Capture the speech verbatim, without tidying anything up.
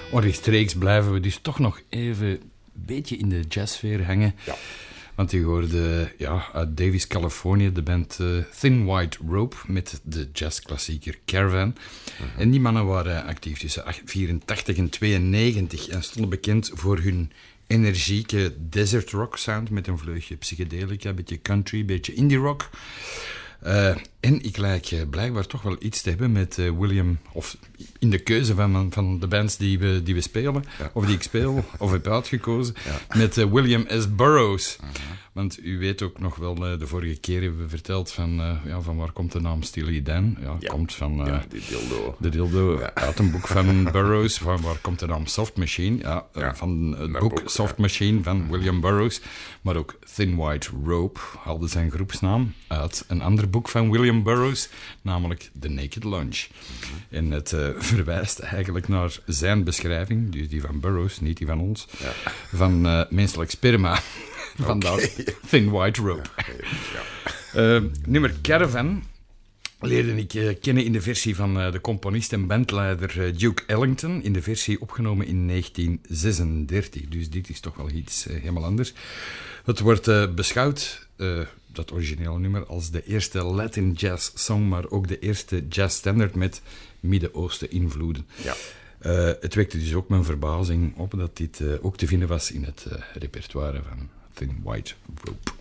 Onrechtstreeks blijven we dus toch nog even een beetje in de jazzsfeer hangen. Ja. Want je hoorde ja, uit Davies, Californië, de band uh, Thin White Rope met de jazzklassieker Caravan. Uh-huh. En die mannen waren actief tussen vierentachtig en tweeënnegentig en stonden bekend voor hun energieke desert rock sound met een vleugje psychedelica, een beetje country, een beetje indie rock. Uh, en ik lijk uh, blijkbaar toch wel iets te hebben met uh, William, of in de keuze van, van de bands die we, die we spelen, ja. of die ik speel, of heb uitgekozen, ja. met uh, William S. Burroughs. Uh-huh. Want u weet ook nog wel, uh, de vorige keer hebben we verteld van, uh, ja, van waar komt de naam Steely Dan? Ja, ja. komt van uh, ja, die dildo. de dildo ja. uit een boek van Burroughs. Van waar komt de naam Soft Machine? Ja, uh, ja. van het boek, boek Soft ja. Machine van William Burroughs. Maar ook Thin White Rope haalde zijn groepsnaam uit een ander boek van William Burroughs, namelijk The Naked Lunch. Mm-hmm. En het uh, verwijst eigenlijk naar zijn beschrijving, dus die van Burroughs, niet die van ons, ja. van uh, menselijk sperma. Vandaar okay. Thin White Rope. Ja. Uh, nummer Caravan leerde ik uh, kennen in de versie van uh, de componist en bandleider uh, Duke Ellington, in de versie opgenomen in negentien zesendertig. Dus dit is toch wel iets uh, helemaal anders. Het wordt uh, beschouwd, uh, dat originele nummer, als de eerste Latin jazz song, maar ook de eerste jazz standard met Midden-Oosten invloeden. Ja. Uh, het wekte dus ook mijn verbazing op dat dit uh, ook te vinden was in het uh, repertoire van Thin White Rope.